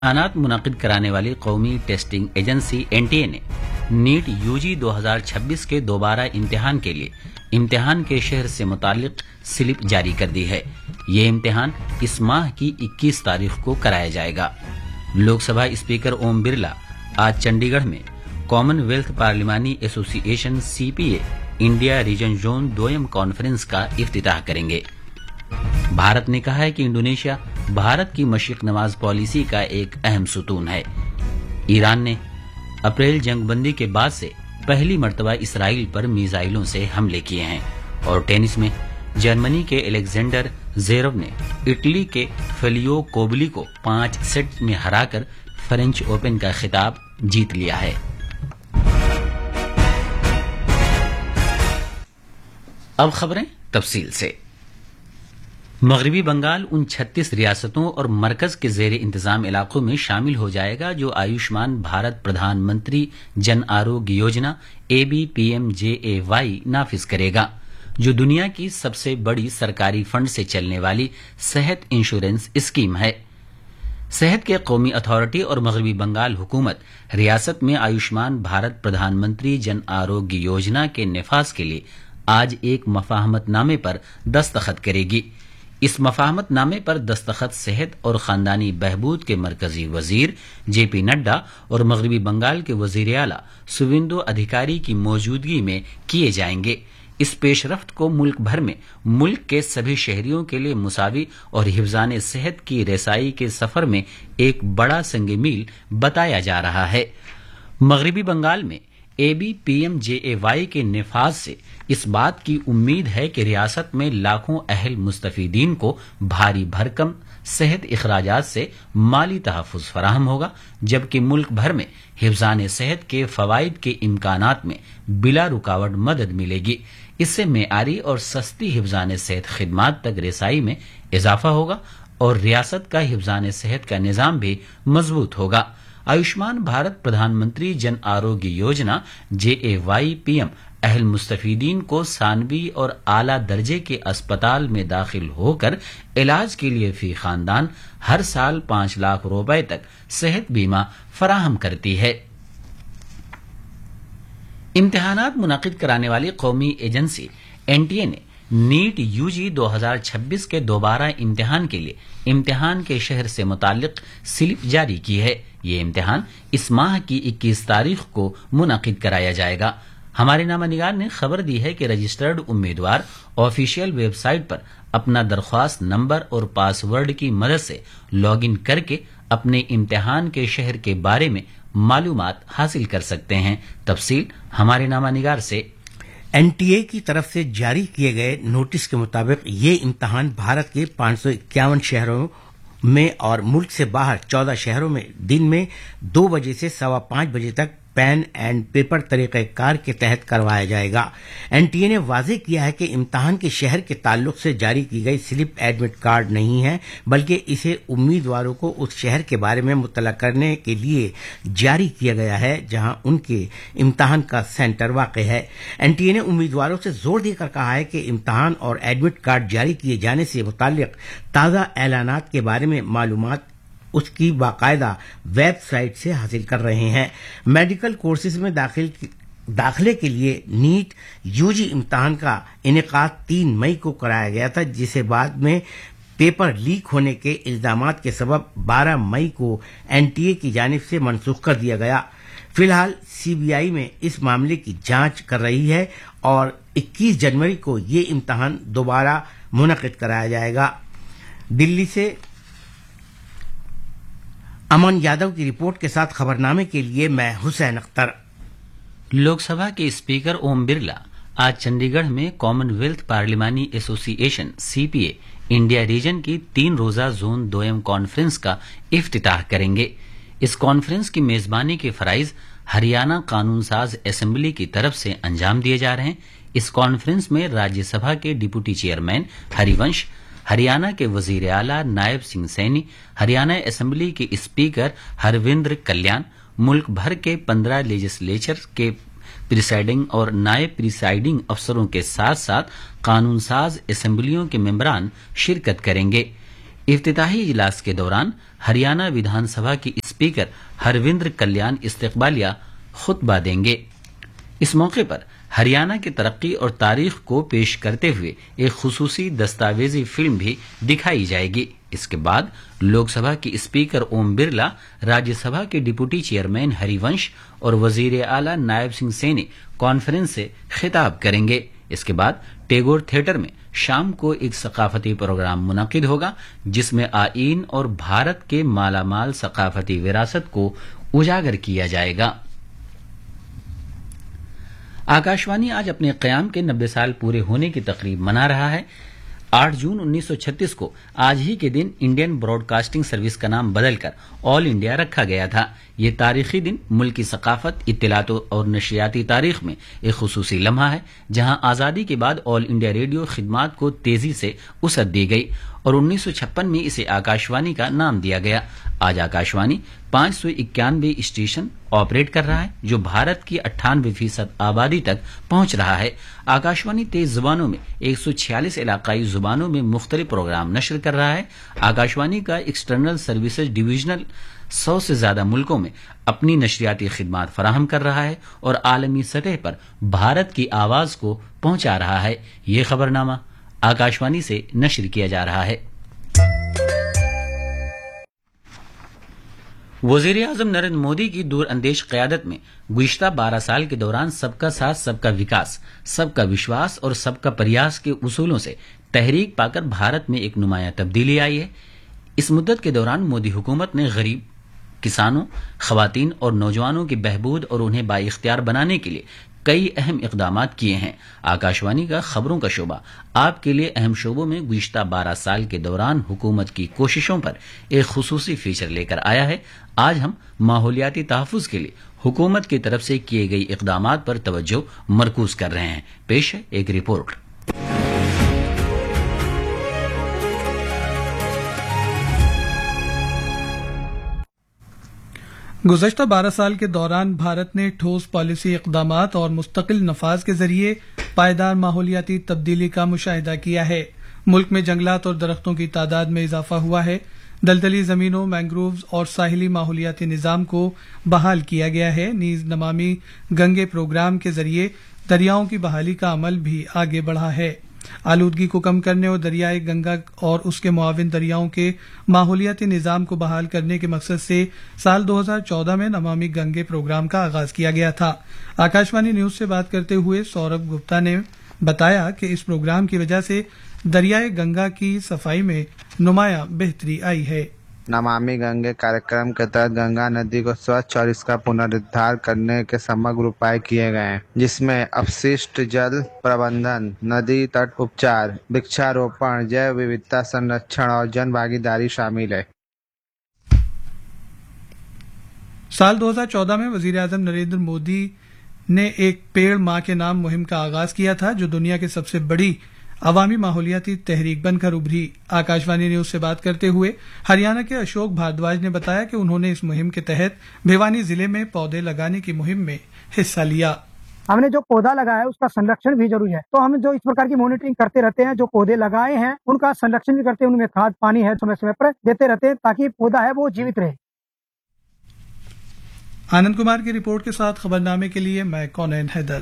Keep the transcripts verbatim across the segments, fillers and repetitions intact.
امتحانات منعقد कराने वाली कौमी testing agency N T A ने नीट यूजी दो हज़ार छब्बीस के दोबारा इम्तिहान के लिए इम्तिहान के शहर से मुतालिक स्लिप जारी कर दी है। ये इम्तिहान इस माह की इक्कीस तारीख को कराया जाएगा। लोकसभा स्पीकर ओम बिरला आज चंडीगढ़ में Commonwealth पार्लिमानी association C P A India region zone Doyam conference का इफ्तिताह करेंगे। भारत ने कहा है कि इंडोनेशिया भारत की मशरिक नवाज पॉलिसी का एक अहम सुतून है। ईरान ने अप्रैल जंगबंदी के बाद से पहली मर्तबा इसराइल पर मिसाइलों से हमले किए हैं। और टेनिस में जर्मनी के एलेक्जेंडर ज़ेरेव ने इटली के फेलियो कोबली को पांच सेट में हराकर फ्रेंच ओपन का खिताब जीत लिया है। अब खबरें तफसील से। मगरबी बंगाल उन छत्तीस रियासतों और मरकज के जेर इंतजाम इलाकों में शामिल हो जाएगा जो आयुष्मान भारत प्रधानमंत्री Jan Arogya Yojana A B P M J A Y नाफिज करेगा, जो दुनिया की सबसे बड़ी सरकारी फंड से चलने वाली सेहत इंश्योरेंस स्कीम है। सेहत के कौमी अथॉरिटी और मगरबी बंगाल हुकूमत रियासत में आयुष्मान भारत प्रधानमंत्री जन आरोग्य योजना के निफाज के लिए आज एक मफाहमतनामे पर दस्तखत करेगी। इस मफाहमतनामे पर दस्तखत सेहत और खानदानी बहबूद के मरकजी वजीर जे पी नड्डा और मगरबी बंगाल के वजीर आला सुवेंदु अधिकारी की मौजूदगी में किए जाएंगे। इस पेशरफ्त को मुल्क भर में मुल्क के सभी शहरियों के लिए मुसावी और हिफ्जान सेहत की रसाई के सफर में एक बड़ा संग मील बताया जा रहा है। मगरबी बंगाल में A B P M J A Y के निफाज से इस बात की उम्मीद है कि रियासत में लाखों अहल मुस्तफीदीन को भारी भरकम सेहत इखराजात से माली तहफ़्फ़ुज़ फराहम होगा, जबकि मुल्क भर में हिफ्ज़ान सेहत के फ़वाइद के इम्कानात में बिला रुकावट मदद मिलेगी। इससे मेआरी और सस्ती हिफ्ज़ान सेहत खिदमात तक रसाई में इजाफा होगा और रियासत का हिफ्ज़ान सेहत का निज़ाम भी मजबूत होगा। आयुष्मान भारत प्रधानमंत्री जन आरोग्य योजना जे ए वाई पी एम अहल मुस्तफीदीन को सानवी और आला दर्जे के अस्पताल में दाखिल होकर इलाज के लिए फी खानदान हर साल पांच लाख रुपए तक सेहत बीमा फराहम करती है। इम्तिहानात मुनाकिद कराने वाली कौमी एजेंसी एन टी ए ने नीट यूजी दो हज़ार छब्बीस के दोबारा इम्तिहान के लिए इम्तिहान के शहर से मुतालिक स्लिप जारी की है। ये इम्तिहान इस माह की इक्कीस तारीख को मुनाकिद कराया जाएगा। हमारे नामानिगार ने खबर दी है कि रजिस्टर्ड उम्मीदवार ऑफिशियल वेबसाइट पर अपना दरख्वास्त नंबर और पासवर्ड की मदद से लॉग इन करके अपने इम्तिहान के शहर के बारे में मालूमात हासिल कर सकते हैं। तफसील हमारे नामानिगार से। एन टी ए की तरफ से जारी किए गए नोटिस के मुताबिक ये इम्तिहान भारत के पांच सौ इक्यावन शहरों में और मुल्क से बाहर चौदह शहरों में दिन में दो बजे से सवा पांच बजे तक पेन एंड पेपर तरीक़ेकार के तहत करवाया जाएगा। एन टी ए ने वाज़ेह किया है कि इम्तिहान के शहर के ताल्लुक से जारी की गई स्लिप एडमिट कार्ड नहीं है, बल्कि इसे उम्मीदवारों को उस शहर के बारे में मुत्तला करने के लिए जारी किया गया है जहां उनके इम्तिहान का सेंटर वाक़ है। एन टी ए ने उम्मीदवारों से जोर देकर कहा है कि इम्तिहान और एडमिट कार्ड जारी किए जाने से मुताल्लिक ताज़ा ऐलानात के बारे में मालूमात उसकी बाकायदा वेबसाइट से हासिल कर रहे हैं। मेडिकल कोर्सेज में दाखिल दाखिले के लिए नीट यूजी इम्तिहान का इनेकाद तीन मई को कराया गया था, जिसे बाद में पेपर लीक होने के इल्जामात के सबब बारह मई को एन टी ए की जानिब से मनसूख कर दिया गया। फिलहाल सी बी आई में इस मामले की जांच कर रही है और इक्कीस जनवरी को ये इम्तिहान दोबारा मुनक़िद कराया जाएगा। दिल्ली से अमन यादव की रिपोर्ट के साथ खबरनामे के लिए मैं हुसैन अख्तर। लोकसभा के स्पीकर ओम बिरला आज चंडीगढ़ में Commonwealth पार्लिमानी association C P A India region की तीन रोजा जोन दोयम कॉन्फ्रेंस का इफ्तिताह करेंगे। इस कॉन्फ्रेंस की मेजबानी के फराइज हरियाणा कानून साज असेंबली की तरफ से अंजाम दिए जा रहे हैं। इस कॉन्फ्रेंस में राज्यसभा के डिप्टी चेयरमैन हरिवंश, हरियाणा के वजीर आला नायब सिंह सैनी, हरियाणा असेंबली के स्पीकर हरविंद्र कल्याण, मुल्क भर के पंद्रह लेजिस्लेचर के प्रिसाइडिंग और नायब प्रिसाइडिंग अफसरों के साथ साथ कानून साज असेंबलियों के मेंबरान शिरकत करेंगे। افتتاحی اجلاس کے دوران ہریانہ ودھان سبھا کے اسپیکر ہروندر کلیان استقبالیہ خطبہ دیں گے۔ اس موقع پر ہریانہ کی ترقی اور تاریخ کو پیش کرتے ہوئے ایک خصوصی دستاویزی فلم بھی دکھائی جائے گی۔ اس کے بعد لوک سبھا کے اسپیکر اوم برلا، راجیہ سبھا کے ڈپٹی چیئرمین ہری ونش اور وزیر اعلی نائب سنگھ سینی کانفرنس سے خطاب کریں گے۔ اس کے بعد ٹیگور تھیٹر میں شام کو ایک ثقافتی پروگرام منعقد ہوگا جس میں آئین اور بھارت کے مالا مال ثقافتی وراثت کو اجاگر کیا جائے گا۔ آکاشوانی آج اپنے قیام کے نبے سال پورے ہونے کی تقریب منا رہا ہے۔ آٹھ جون انیس سو چھتیس کو آج ہی کے دن انڈین براڈ کاسٹنگ سروس کا نام بدل کر آل انڈیا رکھا گیا تھا۔ یہ تاریخی دن ملک کی ثقافت، اطلاعات اور نشریاتی تاریخ میں ایک خصوصی لمحہ ہے، جہاں آزادی کے بعد آل انڈیا ریڈیو خدمات کو تیزی سے وسعت دی گئی اور انیس سو چھپن میں اسے آکاشوانی کا نام دیا گیا۔ آج آکاشوانی پانچ سو اکیانوے اسٹیشن آپریٹ کر رہا ہے، جو بھارت کی اٹھانوے فیصد آبادی تک پہنچ رہا ہے۔ آکاشوانی تیز زبانوں میں ایک سو چھیالیس علاقائی زبانوں میں مختلف پروگرام نشر کر رہا ہے۔ آکاشوانی کا ایکسٹرنل سروسز ڈویژنل سو سے زیادہ ملکوں میں اپنی نشریاتی خدمات فراہم کر رہا ہے اور عالمی سطح پر بھارت کی آواز کو پہنچا رہا ہے۔ یہ خبرنامہ آکاشوانی سے نشر کیا جا رہا ہے۔ وزیر اعظم نریندر مودی کی دور اندیش قیادت میں گزشتہ بارہ سال کے دوران سب کا ساتھ، سب کا وکاس، سب کا وشواس اور سب کا پریاس کے اصولوں سے تحریک پا کر بھارت میں ایک نمایاں تبدیلی آئی ہے۔ اس مدت کے دوران مودی حکومت نے غریب، کسانوں، خواتین اور نوجوانوں کی بہبود اور انہیں بااختیار بنانے کے لیے کئی اہم اقدامات کیے ہیں۔ آکاشوانی کا خبروں کا شعبہ آپ کے لیے اہم شعبوں میں گزشتہ بارہ سال کے دوران حکومت کی کوششوں پر ایک خصوصی فیچر لے کر آیا ہے۔ آج ہم ماحولیاتی تحفظ کے لیے حکومت کی طرف سے کیے گئی اقدامات پر توجہ مرکوز کر رہے ہیں۔ پیش ہے ایک رپورٹ۔ گزشتہ بارہ سال کے دوران بھارت نے ٹھوس پالیسی اقدامات اور مستقل نفاذ کے ذریعے پائیدار ماحولیاتی تبدیلی کا مشاہدہ کیا ہے۔ ملک میں جنگلات اور درختوں کی تعداد میں اضافہ ہوا ہے۔ دلدلی زمینوں، مینگرووز اور ساحلی ماحولیاتی نظام کو بحال کیا گیا ہے۔ نیز نمامی گنگے پروگرام کے ذریعے دریاؤں کی بحالی کا عمل بھی آگے بڑھا ہے۔ آلودگی کو کم کرنے اور دریائے گنگا اور اس کے معاون دریاؤں کے ماحولیاتی نظام کو بحال کرنے کے مقصد سے سال دو ہزار چودہ میں نمامی گنگے پروگرام کا آغاز کیا گیا تھا۔ آکاشوانی نیوز سے بات کرتے ہوئے سوربھ گپتا نے بتایا کہ اس پروگرام کی وجہ سے دریائے گنگا کی صفائی میں نمایاں بہتری آئی ہے۔ نمامی گنگے کارکرم کے تحت گنگا ندی کو سوچھ اور اس کا پنرودھار کرنے کے سمگر اپائے کیے گئے ہیں، جس میں اپششٹ جل پربندھن، ندی تٹ اپچار، وکشاروپن، جیو ووھتا سنرکشن اور جن بھاگیداری شامل ہے۔ سال دو ہزار چودہ میں وزیر اعظم نریندر مودی نے ایک پیڑ ماں کے نام مہم کا آغاز کیا تھا، جو دنیا کی سب سے بڑی عوامی ماحولیاتی تحریک بن کر ابھری۔ آکاشوانی نیوز سے بات کرتے ہوئے ہریانہ کے اشوک بھاردواج نے بتایا کہ انہوں نے اس مہم کے تحت بھیوانی ضلع میں پودے لگانے کی مہم میں حصہ لیا۔ ہم نے جو پودا لگایا ہے اس کا سنرکشن بھی ضروری ہے، تو ہم جو اس پرکار کی مانیٹرنگ کرتے رہتے ہیں، جو پودے لگائے ہیں ان کا سنرکشن بھی کرتے ہیں، ان میں کھاد پانی ہے سمے سمے پر دیتے رہتے ہیں تاکہ پودا ہے وہ جیوت رہے۔ آنند کمار کی رپورٹ کے ساتھ خبرنامے کے لیے میں کونین حیدر۔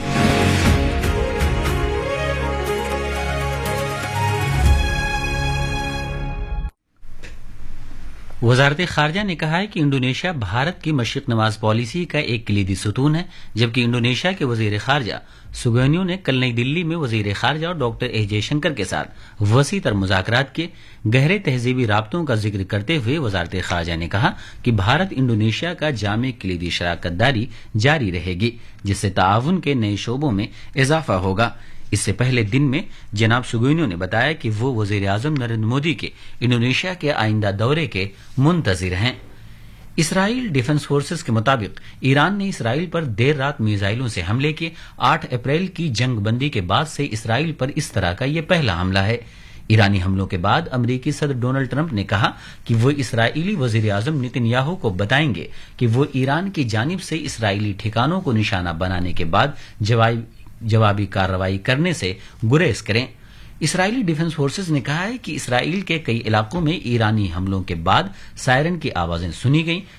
وزارت خارجہ نے کہا ہے کہ انڈونیشیا بھارت کی مشرق نواز پالیسی کا ایک کلیدی ستون ہے، جبکہ انڈونیشیا کے وزیر خارجہ سگیونیو نے کل نئی دلی میں وزیر خارجہ اور ڈاکٹر ایس جے شنکر کے ساتھ وسیع تر مذاکرات کے گہرے تہذیبی رابطوں کا ذکر کرتے ہوئے وزارت خارجہ نے کہا کہ بھارت انڈونیشیا کا جامع کلیدی شراکت داری جاری رہے گی، جس سے تعاون کے نئے شعبوں میں اضافہ ہوگا۔ اس سے پہلے دن میں جناب سگیونیو نے بتایا کہ وہ وزیر اعظم نریندر مودی کے انڈونیشیا کے آئندہ دورے کے منتظر ہیں۔ اسرائیل ڈیفنس فورسز کے مطابق ایران نے اسرائیل پر دیر رات میزائلوں سے حملے کیے۔ آٹھ اپریل کی جنگ بندی کے بعد سے اسرائیل پر اس طرح کا یہ پہلا حملہ ہے۔ ایرانی حملوں کے بعد امریکی صدر ڈونلڈ ٹرمپ نے کہا کہ وہ اسرائیلی وزیر اعظم نتن یاہو کو بتائیں گے کہ وہ ایران کی جانب سے اسرائیلی ٹھکانوں کو نشانہ بنانے کے بعد جوابی جوابی کارروائی کرنے سے گریز کریں۔ اسرائیلی ڈیفنس فورسز نے کہا ہے کہ اسرائیل کے کئی علاقوں میں ایرانی حملوں کے بعد سائرن کی آوازیں سنی گئیں،